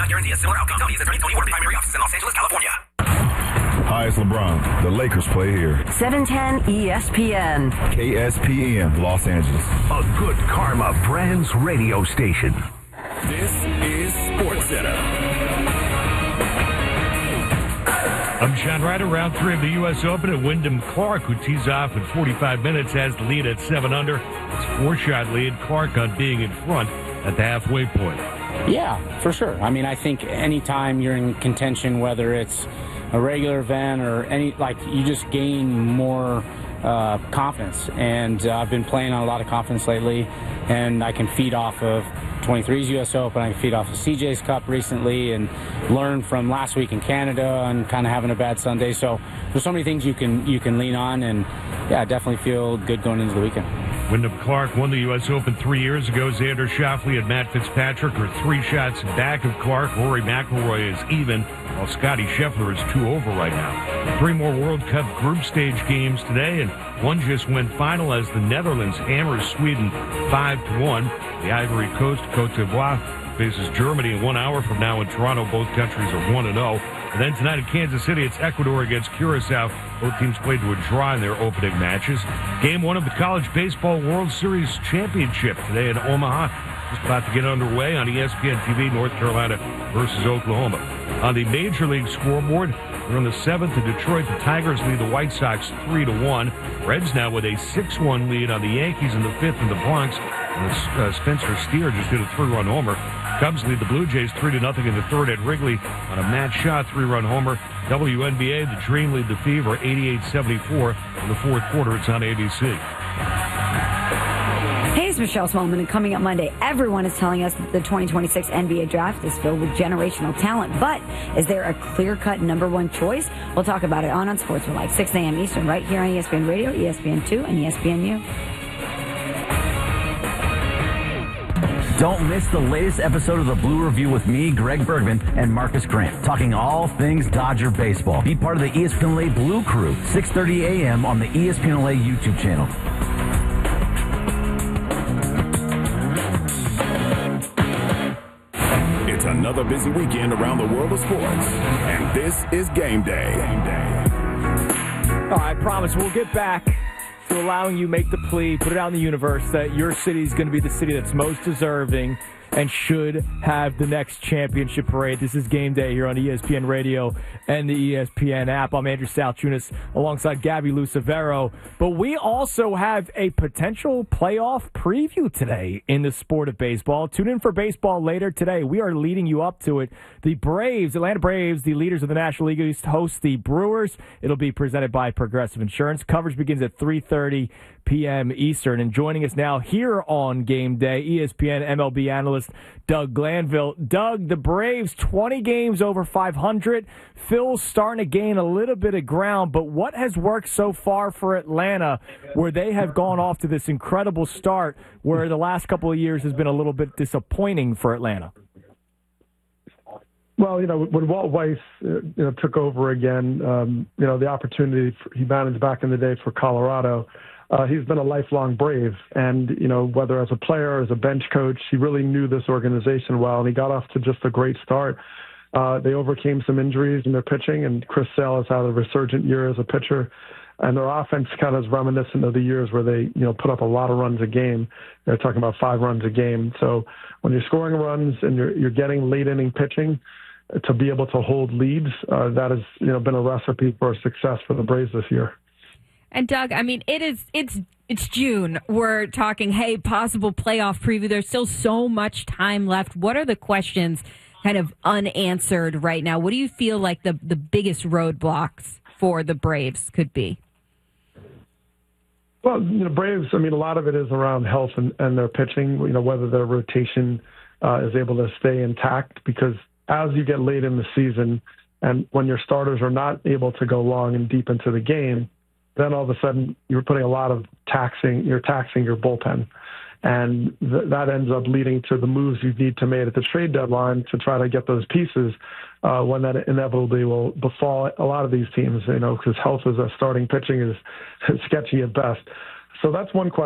not guarantee a similar outcome. Tell these attorney Tony Ward, primary office in Los Angeles, California. Hi, it's LeBron. The Lakers play here. 710 ESPN. KSPN, Los Angeles. A Good Karma Brands radio station. This is SportsCenter. I'm Sean Ryder. Round 3 of the U.S. Open, and Wyndham Clark, who tees off in 45 minutes, has the lead at 7 under. It's a 4-shot lead. Clark on being in front at the halfway point. Yeah, for sure. I mean, I think anytime you're in contention, whether it's a regular event or you just gain more confidence. And I've been playing on a lot of confidence lately, and I can feed off of 23's U.S. Open. I can feed off of CJ's Cup recently and learn from last week in Canada and kind of having a bad Sunday. So there's so many things you can lean on, and yeah, I definitely feel good going into the weekend. Wyndham Clark won the U.S. Open 3 years ago. Xander Schauffele and Matt Fitzpatrick are 3 shots back of Clark. Rory McIlroy is even, while Scotty Scheffler is 2 over right now. 3 more World Cup group stage games today, and one just went final as the Netherlands hammers Sweden 5-1. The Ivory Coast, Cote d'Ivoire, faces Germany in 1 hour from now in Toronto. Both countries are 1-0. And then tonight in Kansas City, it's Ecuador against Curacao. Both teams played to a draw in their opening matches. Game 1 of the College Baseball World Series Championship today in Omaha. Just about to get underway on ESPN TV, North Carolina versus Oklahoma. On the Major League scoreboard, we're on the 7th in Detroit. The Tigers lead the White Sox 3-1. Reds now with a 6-1 lead on the Yankees in the 5th in the Bronx. And Spencer Steer just hit a 3-run homer. Cubs lead the Blue Jays 3-0 in the 3rd at Wrigley on a Matt Shaw 3-run homer. WNBA, the Dream lead the Fever 88-74 in the 4th quarter. It's on ABC. Hey, it's Michelle Smallman, and coming up Monday, everyone is telling us that the 2026 NBA draft is filled with generational talent. But is there a clear-cut number 1 choice? We'll talk about it on Sports for Life, 6 a.m. Eastern, right here on ESPN Radio, ESPN2, and ESPNU. Don't miss the latest episode of the Blue Review with me, Greg Bergman, and Marcus Grant, talking all things Dodger baseball. Be part of the ESPN LA Blue Crew, 6:30 a.m. on the ESPN LA YouTube channel. It's another busy weekend around the world of sports, and this is Game Day. I promise we'll get back to allowing you make the plea, put it out in the universe that your city is going to be the city that's most deserving and should have the next championship parade. This is Game Day here on ESPN Radio and the ESPN app. I'm Andrew Salchunas alongside Gabby Lucevero. But we also have a potential playoff preview today in the sport of baseball. Tune in for baseball later today. We are leading you up to it. The Braves, Atlanta Braves, the leaders of the National League East, host the Brewers. It'll be presented by Progressive Insurance. Coverage begins at 3:30 p.m. Eastern. And joining us now here on Game Day, ESPN MLB analyst Doug Glanville. Doug, the Braves, 20 games over 500. Phil's starting to gain a little bit of ground, but what has worked so far for Atlanta where they have gone off to this incredible start where the last couple of years has been a little bit disappointing for Atlanta? Well, when Walt Weiss, took over again, the opportunity he managed back in the day for Colorado, he's been a lifelong Brave. And, whether as a player, as a bench coach, he really knew this organization well, and he got off to just a great start. They overcame some injuries in their pitching, and Chris Sale has had a resurgent year as a pitcher. And their offense kind of is reminiscent of the years where they, put up a lot of runs a game. They're talking about 5 runs a game. So when you're scoring runs and you're getting late inning pitching, to be able to hold leads, that has been a recipe for success for the Braves this year. And Doug, I mean, it's June. We're talking, hey, possible playoff preview. There's still so much time left. What are the questions kind of unanswered right now? What do you feel like the biggest roadblocks for the Braves could be? Well, Braves, a lot of it is around health and their pitching, whether their rotation is able to stay intact, because as you get late in the season and when your starters are not able to go long and deep into the game, then all of a sudden you're putting a lot of taxing your bullpen. And that ends up leading to the moves you need to make at the trade deadline to try to get those pieces when that inevitably will befall a lot of these teams, because health as a starting pitching is sketchy at best. So that's one question.